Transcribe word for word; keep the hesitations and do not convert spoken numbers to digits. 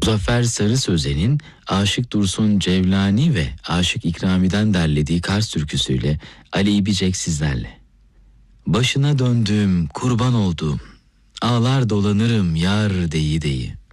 Muzaffer Sarı Sözen'in Aşık Dursun Cevlani ve Aşık İkrami'den derlediği Kars türküsüyle Ali İbicek sizlerle. Başına döndüğüm, kurban olduğum, ağlar dolanırım yar deyi deyi.